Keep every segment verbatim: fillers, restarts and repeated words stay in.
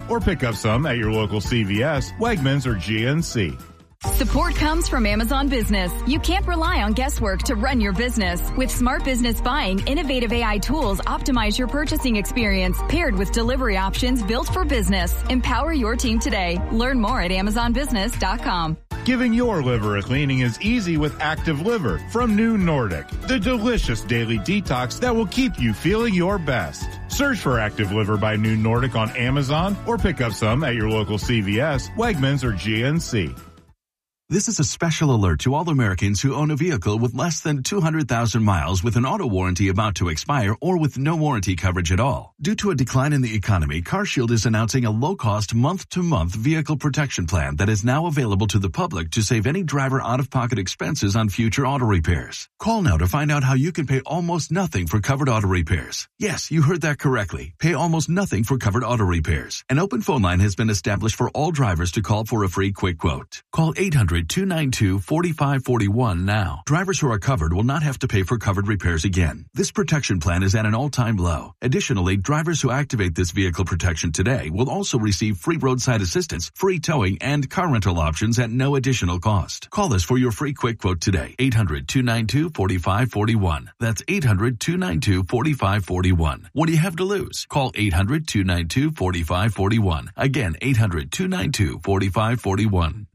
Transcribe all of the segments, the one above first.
or pick up some at your local C V S, Wegmans, or G N C. Support comes from Amazon Business. You can't rely on guesswork to run your business. With Smart Business Buying, innovative A I tools optimize your purchasing experience, paired with delivery options built for business. Empower your team today. Learn more at amazon business dot com. Giving your liver a cleaning is easy with Active Liver from New Nordic, the delicious daily detox that will keep you feeling your best. Search for Active Liver by New Nordic on Amazon or pick up some at your local C V S, Wegmans, or G N C. This is a special alert to all Americans who own a vehicle with less than two hundred thousand miles with an auto warranty about to expire or with no warranty coverage at all. Due to a decline in the economy, CarShield is announcing a low-cost month-to-month vehicle protection plan that is now available to the public to save any driver out-of-pocket expenses on future auto repairs. Call now to find out how you can pay almost nothing for covered auto repairs. Yes, you heard that correctly. Pay almost nothing for covered auto repairs. An open phone line has been established for all drivers to call for a free quick quote. Call eight hundred, two nine two, four five four one now. Drivers who are covered will not have to pay for covered repairs again. This protection plan is at an all-time low. Additionally, drivers who activate this vehicle protection today will also receive free roadside assistance, free towing, and car rental options at no additional cost. Call us for your free quick quote today. eight hundred, two nine two, four five four one. That's eight hundred, two nine two, four five four one. What do you have to lose? Call eight hundred, two nine two, four five four one. Again, eight hundred, two nine two, four five four one.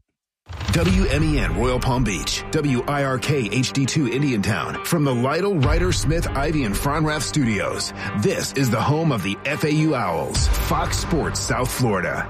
W M E N Royal Palm Beach, W I R K H D two Indiantown. From the Lytle, Ryder, Smith, Ivy, and Fronrath studios, this is the home of the F A U Owls, Fox Sports South Florida.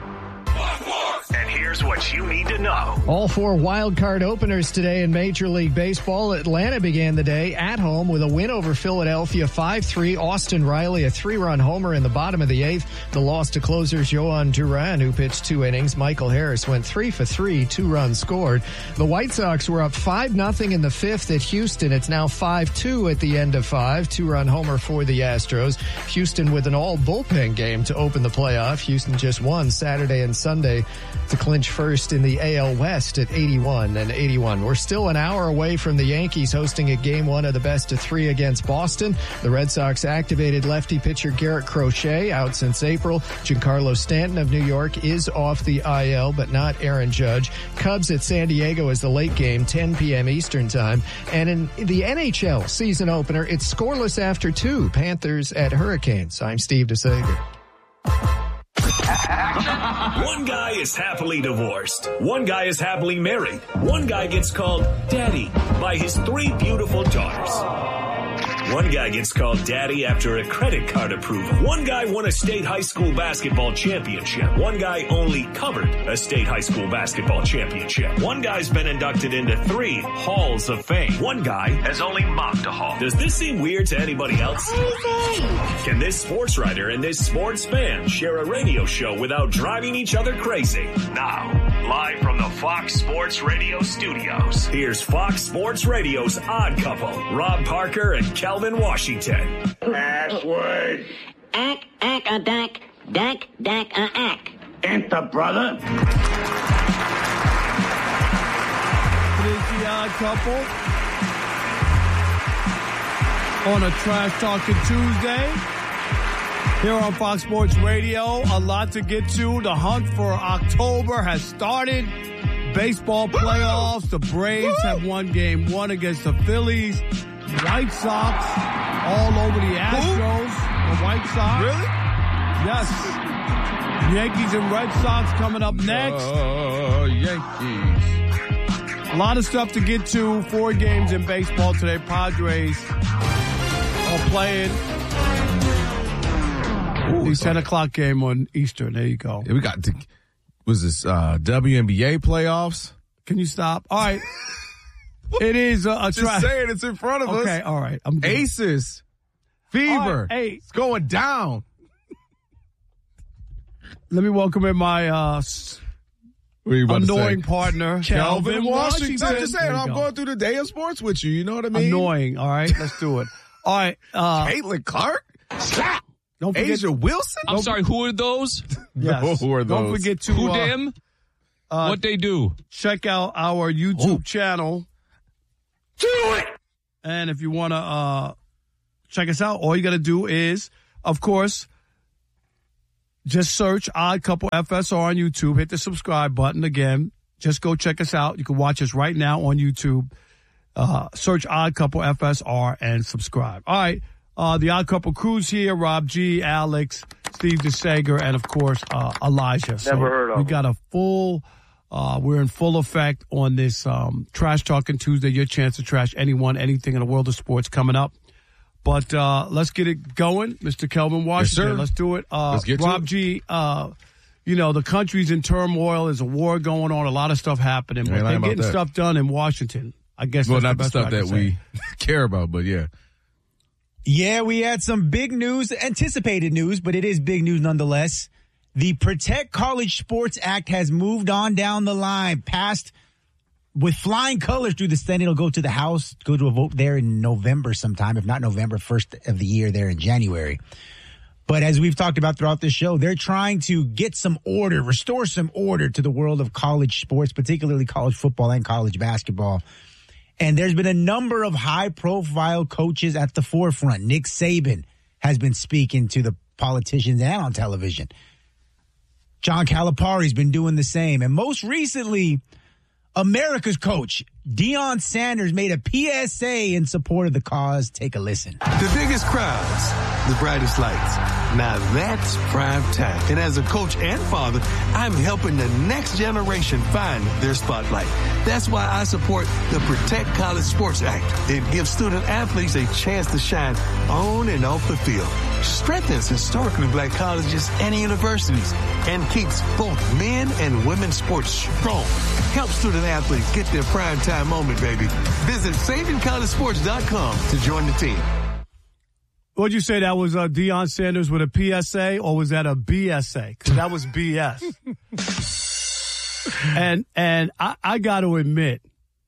And here's what you need to know. All four wild card openers today in Major League Baseball. Atlanta began the day at home with a win over Philadelphia five three. Austin Riley, a three-run homer in the bottom of the eighth. The loss to closers Yohan Duran, who pitched two innings. Michael Harris went three for three, two runs scored. The White Sox were up five nothing in the fifth at Houston. It's now five two at the end of five. Two-run homer for the Astros. Houston with an all-bullpen game to open the playoff. Houston just won Saturday and Sunday to clinch first in the A L West at eighty-one and eighty-one. We're still an hour away from the Yankees hosting a game one of the best of three against Boston. The Red Sox activated lefty pitcher Garrett Crochet, out since April. Giancarlo Stanton of New York is off the I L, but not Aaron Judge. Cubs at San Diego is the late game, ten p.m. Eastern time. And in the N H L season opener, it's scoreless after two. Panthers at Hurricanes. I'm Steve DeSager. One guy is happily divorced. One guy is happily married. One guy gets called daddy by his three beautiful daughters. One guy gets called daddy after a credit card approval. One guy won a state high school basketball championship. One guy only covered a state high school basketball championship. One guy's been inducted into three halls of fame. One guy has only mopped a hall. Does this seem weird to anybody else? Can this sports writer and this sports fan share a radio show without driving each other crazy? Now, live from the Fox Sports Radio studios, here's Fox Sports Radio's Odd Couple, Rob Parker and Kelvin Washington. Password. Ack, ack, a dack, dack, dack, a ack. Enter, brother. It is the Odd Couple on a Trash Talking Tuesday here on Fox Sports Radio. A lot to get to. The hunt for October has started. Baseball playoffs. The Braves have won game one against the Phillies. White Sox all over the Astros. Who? The White Sox. Really? Yes. Yankees and Red Sox coming up next. Uh, Yankees. A lot of stuff to get to. Four games in baseball today. Padres are playing. Ooh, the ten o'clock game on Eastern. There you go. Yeah, we got to, was this uh, W N B A playoffs? Can you stop? All right. It is a, a Just try. saying, it's in front of okay, us. Okay, all right. I'm good. Aces. Fever. Right, hey. It's going down. Let me welcome in my uh, annoying partner, Kelvin Washington. Washington. I'm just saying, I'm go. going through the day of sports with you. You know what I mean? Annoying. All right, let's do it. All right. Uh, Caitlin Clark? Stop. Don't forget. Asia Wilson? I'm sorry, who are those? Yes. Who are those? Don't forget to. Who uh, them? Uh, what they do? Check out our YouTube Ooh. channel. Do it! And if you want to uh, check us out, all you got to do is, of course, just search Odd Couple F S R on YouTube. Hit the subscribe button again. Just go check us out. You can watch us right now on YouTube. Uh, search Odd Couple F S R and subscribe. All right. Uh, the Odd Couple crew's here. Rob G, Alex, Steve DeSager, and, of course, uh, Elijah. So Never heard of we him. got a full, uh, we're in full effect on this um, Trash Talking Tuesday. Your chance to trash anyone, anything in the world of sports coming up. But uh, let's get it going. Mister Kelvin Washington, Yes, sir. let's do it. Uh, Let's get to Rob it. G, uh, you know, the country's in turmoil. There's a war going on, a lot of stuff happening. But Ain't lying they're about getting that. stuff done in Washington. I guess Well, that's not the the best stuff way I can that say we it. care about, but yeah. Yeah, we had some big news, anticipated news, but it is big news nonetheless. The Protect College Sports Act has moved on down the line, passed with flying colors through the Senate. It'll go to the House, go to a vote there in November sometime, if not November, first of the year there in January. But as we've talked about throughout this show, they're trying to get some order, restore some order to the world of college sports, particularly college football and college basketball. And there's been a number of high-profile coaches at the forefront. Nick Saban has been speaking to the politicians and on television. John Calipari's been doing the same. And most recently, America's coach, Deion Sanders, made a P S A in support of the cause. Take a listen. The biggest crowds, the brightest lights. Now that's prime time. And as a coach and father, I'm helping the next generation find their spotlight. That's why I support the Protect College Sports Act. It gives student athletes a chance to shine on and off the field, strengthens historically black colleges and universities, and keeps both men and women's sports strong. Help student athletes get their prime time moment, baby. Visit saving college sports dot com to join the team. What'd you say? That was uh, Deion Sanders with a P S A, or was that a B S A? Because that was B S. and and I, I got to admit,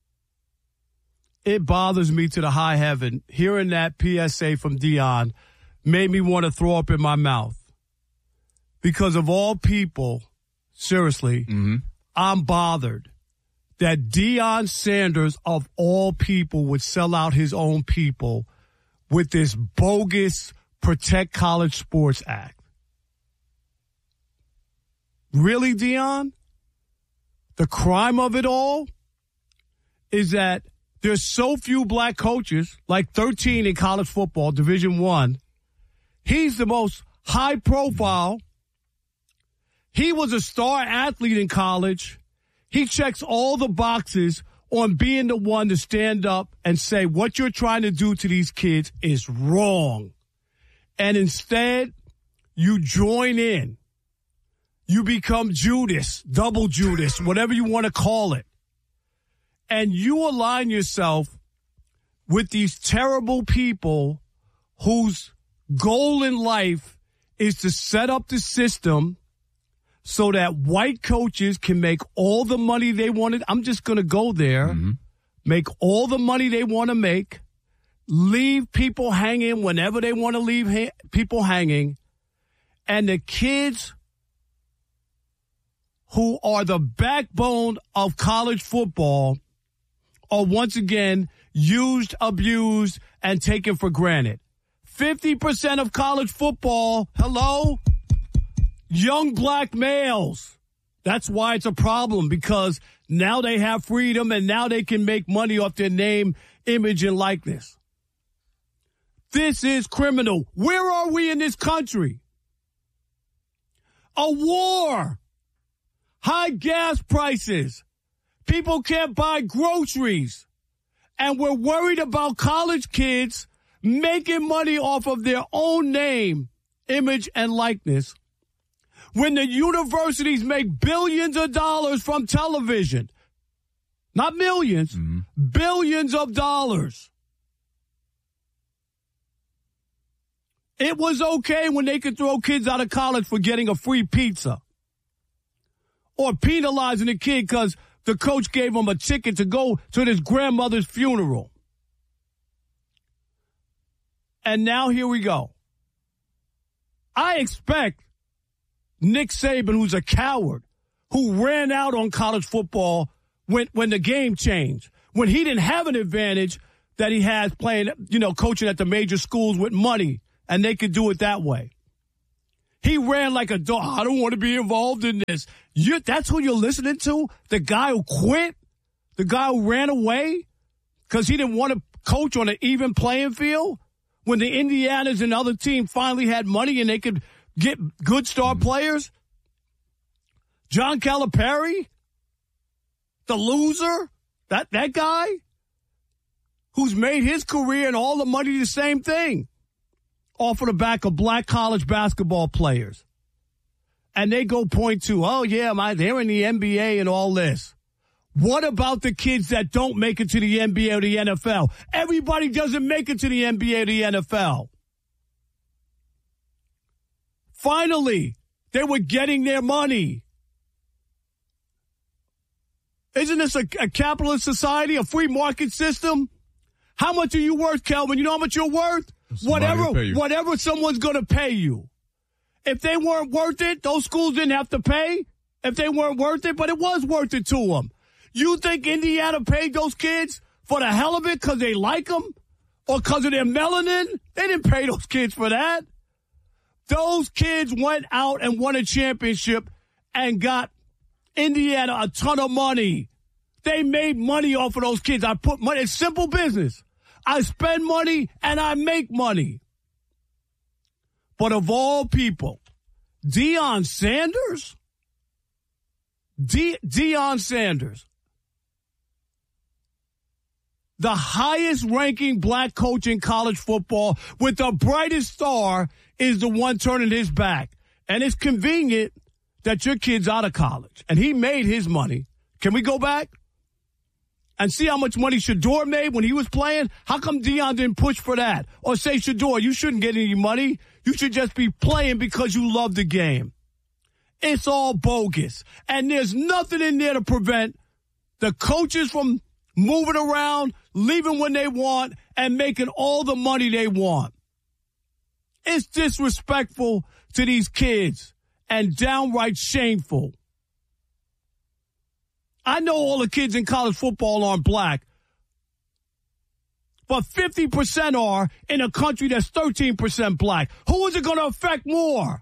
it bothers me to the high heaven. Hearing that P S A from Deion made me want to throw up in my mouth. Because of all people, seriously, Mm-hmm. I'm bothered that Deion Sanders, of all people, would sell out his own people with this bogus Protect College Sports Act. Really, Deion? The crime of it all is that there's so few black coaches, like thirteen in college football, Division One. He's the most high profile. He was a star athlete in college. He checks all the boxes on being the one to stand up and say what you're trying to do to these kids is wrong. And instead, you join in. You become Judas, double Judas, whatever you want to call it. And you align yourself with these terrible people whose goal in life is to set up the system so that white coaches can make all the money they wanted. I'm just going to go there, mm-hmm. make all the money they want to make, leave people hanging whenever they want to leave ha- people hanging, and the kids who are the backbone of college football are once again used, abused, and taken for granted. fifty percent of college football, hello? Young black males. That's why it's a problem, because now they have freedom and now they can make money off their name, image, and likeness. This is criminal. Where are we in this country? A war. High gas prices. People can't buy groceries. And we're worried about college kids making money off of their own name, image, and likeness, when the universities make billions of dollars from television. Not millions, mm-hmm. billions of dollars. It was okay when they could throw kids out of college for getting a free pizza, or penalizing a kid because the coach gave him a ticket to go to his grandmother's funeral. And now here we go. I expect Nick Saban, who's a coward, who ran out on college football when, when the game changed, when he didn't have an advantage that he has playing, you know, coaching at the major schools with money, and they could do it that way. He ran like a dog. I don't want to be involved in this. You, that's who you're listening to? The guy who quit? The guy who ran away because he didn't want to coach on an even playing field? When the Indianas and other teams finally had money and they could get good star players? John Calipari? The loser? That, that guy? Who's made his career and all the money the same thing? Off of the back of black college basketball players. And they go point to, oh, yeah, my, they're in the N B A and all this. What about the kids that don't make it to the N B A or the N F L? Everybody doesn't make it to the N B A or the N F L. Finally, they were getting their money. Isn't this a, a capitalist society, a free market system? How much are you worth, Kelvin? You know how much you're worth? Whatever, whatever someone's going to pay you. If they weren't worth it, those schools didn't have to pay. If they weren't worth it, but it was worth it to them. You think Indiana paid those kids for the hell of it because they like them? Or because of their melanin? They didn't pay those kids for that. Those kids went out and won a championship and got Indiana a ton of money. They made money off of those kids. I put money. It's simple business. I spend money and I make money. But of all people, Deion Sanders? De- Deion Sanders. The highest ranking black coach in college football with the brightest star is the one turning his back. And it's convenient that your kid's out of college. And he made his money. Can we go back and see how much money Shedeur made when he was playing? How come Deion didn't push for that? Or say, Shedeur, you shouldn't get any money. You should just be playing because you love the game. It's all bogus. And there's nothing in there to prevent the coaches from moving around, leaving when they want, and making all the money they want. It's disrespectful to these kids and downright shameful. I know all the kids in college football aren't black, but fifty percent are in a country that's thirteen percent black. Who is it going to affect more?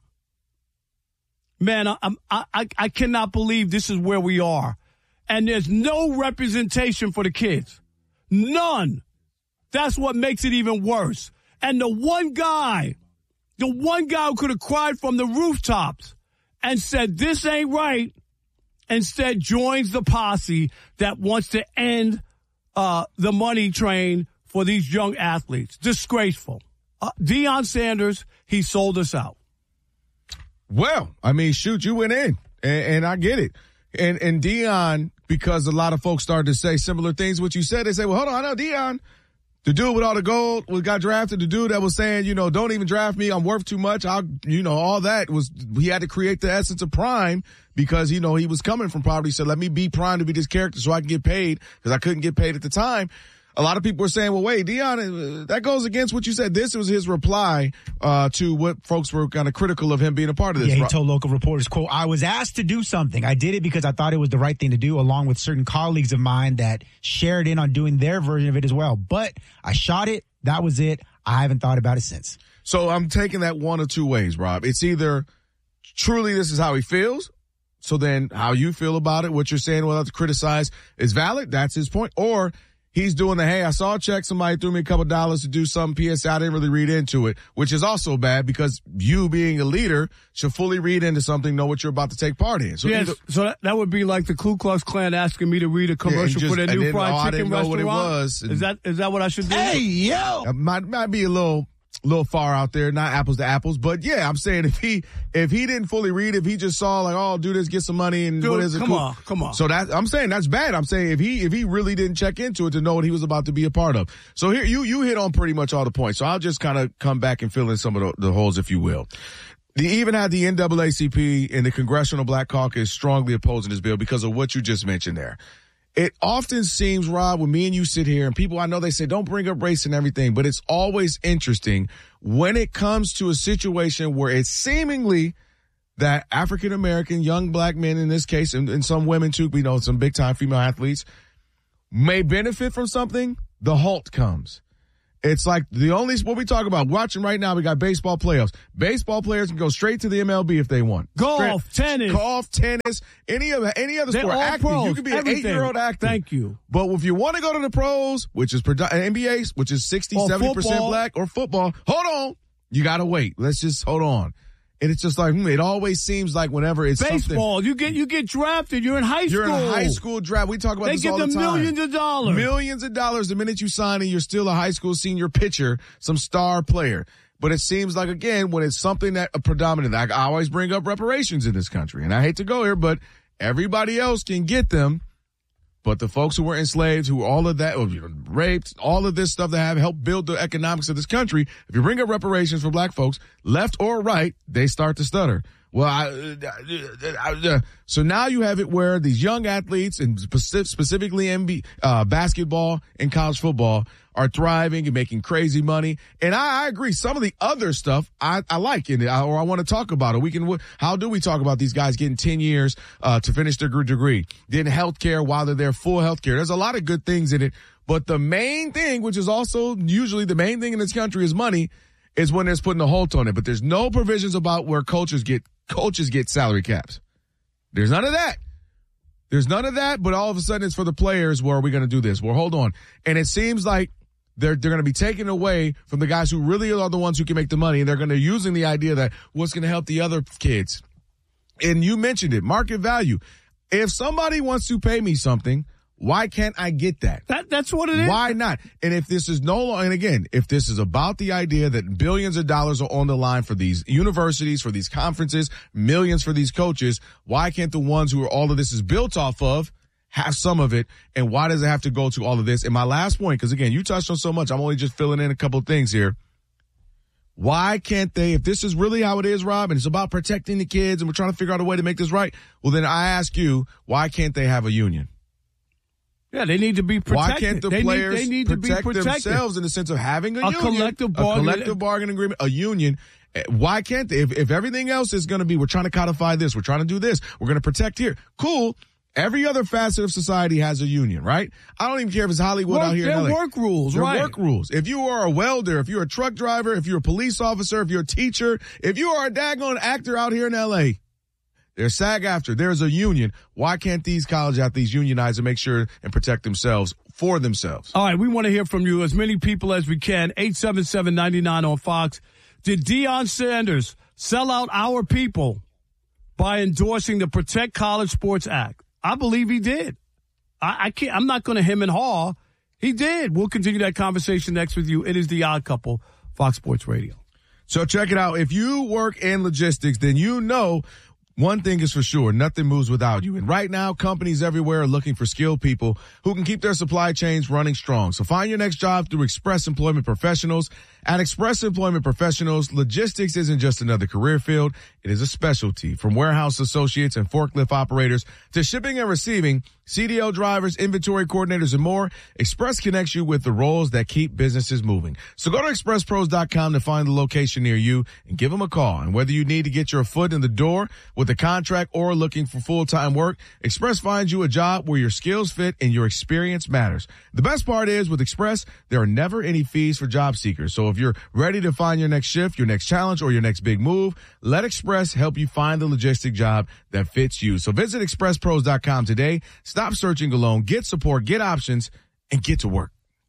Man, I, I, I cannot believe this is where we are. And there's no representation for the kids. None. That's what makes it even worse. And the one guy, the one guy who could have cried from the rooftops and said, this ain't right, instead joins the posse that wants to end uh, the money train for these young athletes. Disgraceful. Uh, Deion Sanders, he sold us out. Well, I mean, shoot, you went in, and, and I get it. And and Deion, because a lot of folks started to say similar things, what you said, they say, well, hold on, I know Deion, the dude with all the gold, was got drafted, the dude that was saying, you know, don't even draft me, I'm worth too much, I'll, you know, all that was, he had to create the essence of prime because, you know, he was coming from poverty, so let me be prime to be this character so I can get paid, because I couldn't get paid at the time. A lot of people were saying, well, wait, Deion, that goes against what you said. This was his reply uh, to what folks were kind of critical of him being a part of this. Yeah, he told local reporters, quote, I was asked to do something. I did it because I thought it was the right thing to do, along with certain colleagues of mine that shared in on doing their version of it as well. But I shot it. That was it. I haven't thought about it since. So I'm taking that one of two ways, Rob. It's either truly this is how he feels. So then how you feel about it, what you're saying, whether to criticize is valid. That's his point. Or he's doing the, hey, I saw a check, somebody threw me a couple dollars to do something, P S A, I didn't really read into it, which is also bad because you being a leader should fully read into something, know what you're about to take part in. So, yes, either, so that, that would be like the Ku Klux Klan asking me to read a commercial yeah, just, for their new then, fried oh, chicken I didn't know restaurant. What it was. Is that is that what I should do? Hey, yo! It might, might be a little... A little far out there, not apples to apples, but yeah, I'm saying if he if he didn't fully read, if he just saw like, oh, do this, get some money, and Dude, what is it? Come cool. on, come on. So that I'm saying that's bad. I'm saying if he if he really didn't check into it to know what he was about to be a part of. So here you you hit on pretty much all the points. So I'll just kind of come back and fill in some of the, the holes, if you will. They even had the N double A C P and the Congressional Black Caucus strongly opposing this bill because of what you just mentioned there. It often seems, Rob, when me and you sit here and people, I know they say don't bring up race and everything, but it's always interesting when it comes to a situation where it's seemingly that African-American young black men in this case, and, and some women too, we know some big time female athletes may benefit from something, the halt comes. It's like the only what we talk about. Watching right now, we got baseball playoffs. Baseball players can go straight to the M L B if they want. Golf, straight, tennis. Golf, tennis, any of any other They're sport. all Acting. pros, You can be an everything. eight-year-old actor. Thank you. But if you want to go to the pros, which is N B A, which is sixty, seventy percent black, or football, hold on. You got to wait. Let's just hold on. And it's just like, hmm, it always seems like whenever it's baseball, something, you get you get drafted. You're in high school. You're in a high school draft. We talk about they this get all the the time. Millions of dollars. Millions of dollars the minute you sign and you're still a high school senior pitcher, some star player. But it seems like, again, when it's something that a predominant, I, I always bring up reparations in this country. And I hate to go here, but everybody else can get them. But the folks who were enslaved, who all of that, you know, raped, all of this stuff that have helped build the economics of this country, if you bring up reparations for black folks, left or right, they start to stutter. Well, I, I, I, so now you have it where these young athletes, and specifically N B A, uh, basketball and college football, are thriving and making crazy money. And I, I agree. Some of the other stuff I, I like in it, or I want to talk about it. We can. How do we talk about these guys getting ten years uh, to finish their degree? Then healthcare while they're there, full healthcare. There's a lot of good things in it. But the main thing, which is also usually the main thing in this country, is money. Is when there's putting a halt on it. But there's no provisions about where coaches get coaches get salary caps. There's none of that. There's none of that. But all of a sudden, it's for the players. Where are we going to do this? Well, hold on. And it seems like they're they're going to be taken away from the guys who really are the ones who can make the money, and they're going to be using the idea that what's going to help the other kids. And you mentioned it, market value. If somebody wants to pay me something, why can't I get that? That that's what it is. Why not? And if this is no longer, and again, if this is about the idea that billions of dollars are on the line for these universities, for these conferences, millions for these coaches, why can't the ones who are all of this is built off of have some of it? And why does it have to go to all of this? And my last point, because again, you touched on so much, I'm only just filling in a couple of things here. Why can't they, if this is really how it is, Rob, and it's about protecting the kids and we're trying to figure out a way to make this right, well, then I ask you, why can't they have a union? Yeah, they need to be protected. Why can't the they players need, they need protect to be protected. themselves in the sense of having a, a union, collective bargain, a collective bargain agreement, a union? Why can't they? If, if everything else is going to be, we're trying to codify this, we're trying to do this, we're going to protect here. Cool. Every other facet of society has a union, right? I don't even care if it's Hollywood work, out here in L A. They're work rules, they're right? work rules. If you are a welder, if you're a truck driver, if you're a police officer, if you're a teacher, if you are a daggone actor out here in L A, there's SAG-AFTRA. There's a union. Why can't these college athletes unionize and make sure and protect themselves for themselves? All right, we want to hear from you, as many people as we can. eight seven seven, nine nine on Fox. Did Deion Sanders sell out our people by endorsing the Protect College Sports Act? I believe he did. I, I can't. I'm not going to hem and haw. He did. We'll continue that conversation next with you. It is The Odd Couple, Fox Sports Radio. So check it out. If you work in logistics, then you know one thing is for sure, nothing moves without you. And right now, companies everywhere are looking for skilled people who can keep their supply chains running strong. So find your next job through Express Employment Professionals. At Express Employment Professionals, logistics isn't just another career field. It is a specialty. From warehouse associates and forklift operators to shipping and receiving, C D L drivers, inventory coordinators, and more, Express connects you with the roles that keep businesses moving. So go to express pros dot com to find the location near you and give them a call. And whether you need to get your foot in the door with a contract or looking for full-time work, Express finds you a job where your skills fit and your experience matters. The best part is with Express, there are never any fees for job seekers. So if you're ready to find your next shift, your next challenge, or your next big move, let Express help you find the logistic job that fits you. So visit express pros dot com today. Stop searching alone. Get support, get options, and get to work.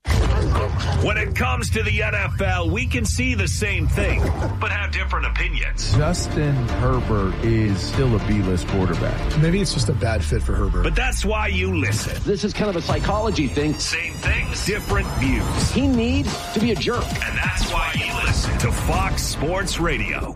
When it comes to the N F L, we can see the same thing, but have different opinions. Justin Herbert is still a B-list quarterback. Maybe it's just a bad fit for Herbert. But that's why you listen. This is kind of a psychology thing. Same things, different views. He needs to be a jerk. And that's why you listen to Fox Sports Radio.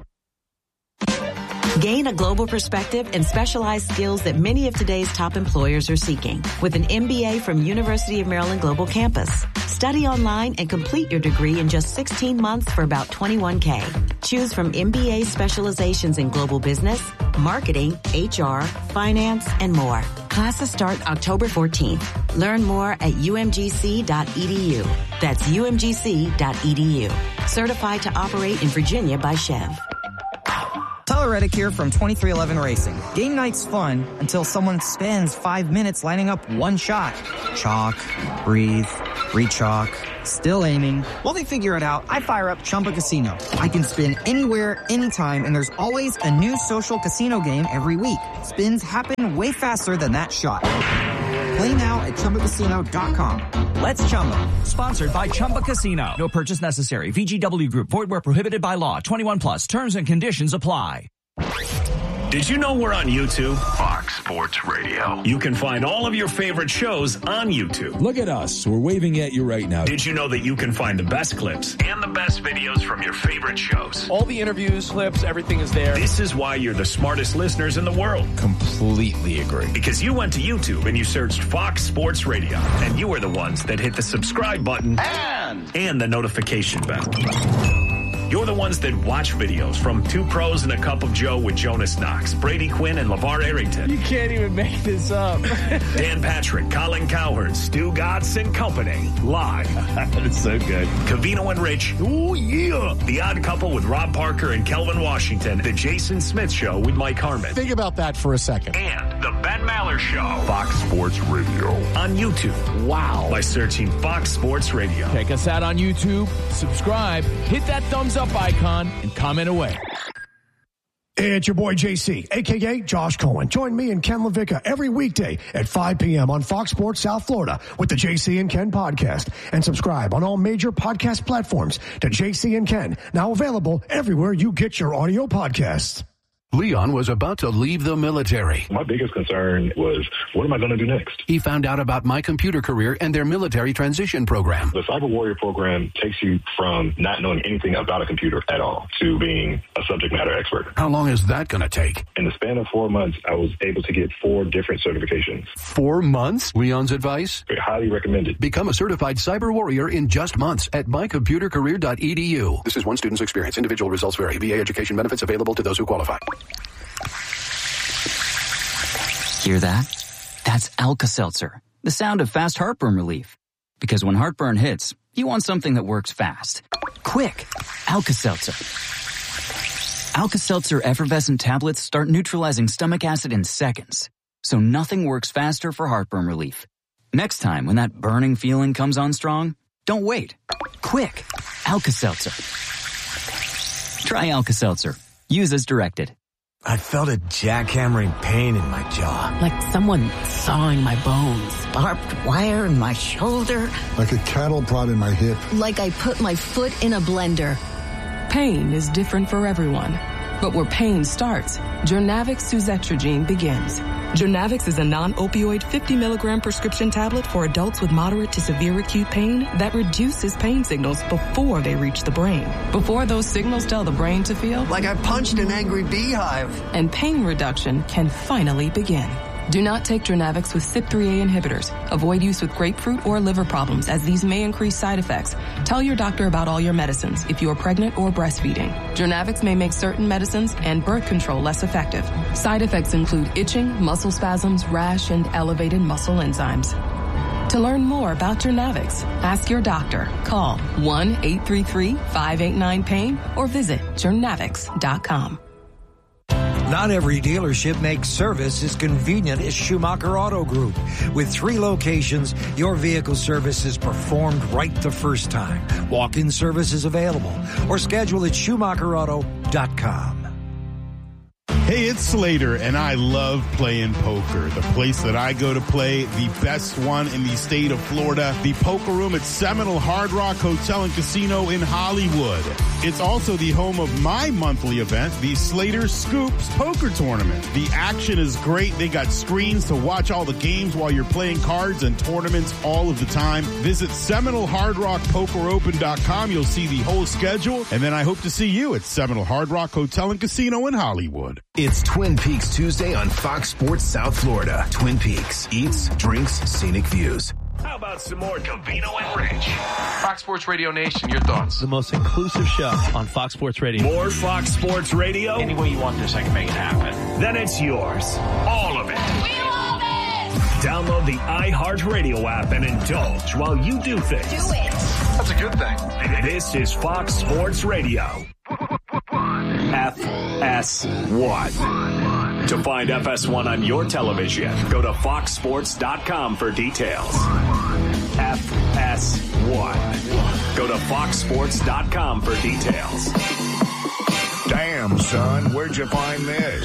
Gain a global perspective and specialized skills that many of today's top employers are seeking with an M B A from University of Maryland Global Campus. Study online and complete your degree in just sixteen months for about twenty-one K. Choose from M B A specializations in global business, marketing, H R, finance, and more. Classes start October fourteenth. Learn more at u m g c dot e d u. That's u m g c dot e d u. Certified to operate in Virginia by Chev. Tyler Reddick here from twenty-three eleven Racing. Game night's fun until someone spends five minutes lining up one shot. Chalk, breathe, Rechalk. Still aiming. While they figure it out, I fire up Chumba Casino. I can spin anywhere, anytime, and there's always a new social casino game every week. Spins happen way faster than that shot. Play now at Chumba Casino dot com. Let's Chumba. Sponsored by Chumba Casino. No purchase necessary. V G W Group. Void where prohibited by law. twenty-one plus. Terms and conditions apply. Did you know we're on YouTube? Fox Sports Radio. You can find all of your favorite shows on YouTube. Look at us. We're waving at you right now. Did you know that you can find the best clips and the best videos from your favorite shows? All the interviews, clips, everything is there. This is why you're the smartest listeners in the world. Completely agree. Because you went to YouTube and you searched Fox Sports Radio, and you were the ones that hit the subscribe button and, and the notification bell. You're the ones that watch videos from Two Pros and a Cup of Joe with Jonas Knox, Brady Quinn, and LeVar Arrington. You can't even make this up. Dan Patrick, Colin Cowherd, Stu Gatz and Company. Live. That's so good. Covino and Rich. Oh, yeah. The Odd Couple with Rob Parker and Kelvin Washington. The Jason Smith Show with Mike Harmon. Think about that for a second. And The Ben Maller Show. Fox Sports Radio. On YouTube. Wow. By searching Fox Sports Radio. Check us out on YouTube. Subscribe. Hit that thumbs up icon and comment away. It's your boy J C, a k a. Josh Cohen. Join me and Ken LaVicka every weekday at five p.m. on Fox Sports South Florida with the J C and Ken podcast. And subscribe on all major podcast platforms to J C and Ken, now available everywhere you get your audio podcasts. Leon was about to leave the military. My biggest concern was, what am I going to do next? He found out about My Computer Career and their military transition program. The Cyber Warrior program takes you from not knowing anything about a computer at all to being a subject matter expert. How long is that going to take? In the span of four months, I was able to get four different certifications. Four months? Leon's advice? Very highly recommended. Become a certified Cyber Warrior in just months at my computer career dot e d u. This is one student's experience. Individual results vary. V A education benefits available to those who qualify. Hear that? That's Alka-Seltzer, the sound of fast heartburn relief. Because when heartburn hits, you want something that works fast. Quick! Alka-Seltzer. Alka-Seltzer effervescent tablets start neutralizing stomach acid in seconds. So nothing works faster for heartburn relief. Next time when that burning feeling comes on strong, don't wait. Quick! Alka-Seltzer. Try Alka-Seltzer. Use as directed. I felt a jackhammering pain in my jaw. Like someone sawing my bones. Barbed wire in my shoulder. Like a cattle prod in my hip. Like I put my foot in a blender. Pain is different for everyone. But where pain starts, Journavx Suzetrigine begins. Journavx is a non-opioid fifty milligram prescription tablet for adults with moderate to severe acute pain that reduces pain signals before they reach the brain. Before those signals tell the brain to feel like I punched an angry beehive. And pain reduction can finally begin. Do not take Journavx with C Y P three A inhibitors. Avoid use with grapefruit or liver problems, as these may increase side effects. Tell your doctor about all your medicines if you are pregnant or breastfeeding. Journavx may make certain medicines and birth control less effective. Side effects include itching, muscle spasms, rash, and elevated muscle enzymes. To learn more about Journavx, ask your doctor. Call one eight three three, five eight nine, pain or visit journavx dot com. Not every dealership makes service as convenient as Schumacher Auto Group. With three locations, your vehicle service is performed right the first time. Walk-in service is available or schedule at schumacher auto dot com. Hey, it's Slater, and I love playing poker. The place that I go to play, the best one in the state of Florida, the Poker Room at Seminole Hard Rock Hotel and Casino in Hollywood. It's also the home of my monthly event, the Slater Scoops Poker Tournament. The action is great. They got screens to watch all the games while you're playing cards and tournaments all of the time. Visit Seminole Hard Rock Poker Open dot com. You'll see the whole schedule, and then I hope to see you at Seminole Hard Rock Hotel and Casino in Hollywood. It's Twin Peaks Tuesday on Fox Sports South Florida. Twin Peaks. Eats, drinks, scenic views. How about some more Covino and Rich? Fox Sports Radio Nation, your thoughts? The most inclusive show on Fox Sports Radio. More Fox Sports Radio? Any way you want this, I can make it happen. Then it's yours. All of it. We love it! Download the iHeartRadio app and indulge while you do things. Do it. That's a good thing. This is Fox Sports Radio. F S one. To find F S one on your television, go to fox sports dot com for details. F S one. Go to fox sports dot com for details. Damn, son, where'd you find this?